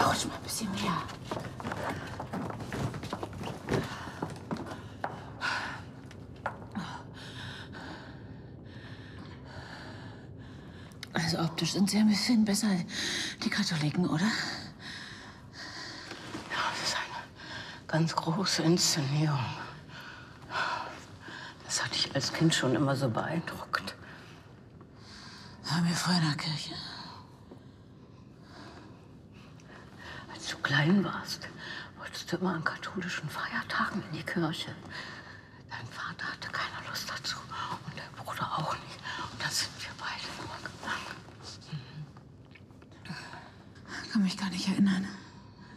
rutsch mal ein bisschen mehr. Also optisch sind sie ein bisschen besser, die Katholiken, oder? Ja, das ist eine ganz große Inszenierung. Das hat dich als Kind schon immer so beeindruckt. Waren wir früher in der Kirche? Als du klein warst, wolltest du immer an katholischen Feiertagen in die Kirche. Dein Vater hatte keine Lust dazu und dein Bruder auch nicht. Und dann sind wir beide nur gegangen. Ich kann mich gar nicht erinnern.